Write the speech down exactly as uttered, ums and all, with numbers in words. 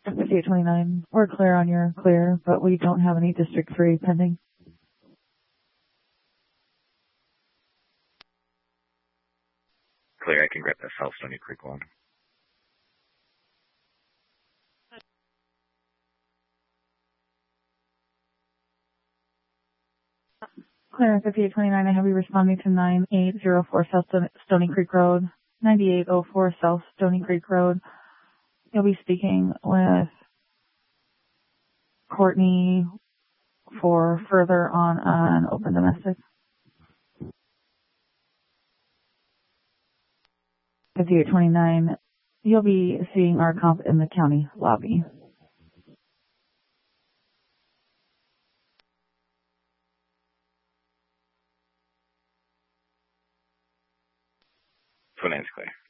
fifty-eight twenty-nine, we're clear on your clear, but we don't have any District three pending. Clear, I can grab that South Stony Creek one. Clear, fifty-eight twenty-nine, I have you responding to nine eight zero four South Stony Creek Road, ninety-eight oh four South Stony Creek Road. You'll be speaking with Courtney for further on an open domestic. fifty-eight twenty-nine, you'll be seeing our comp in the county lobby. twenty-nine is clear.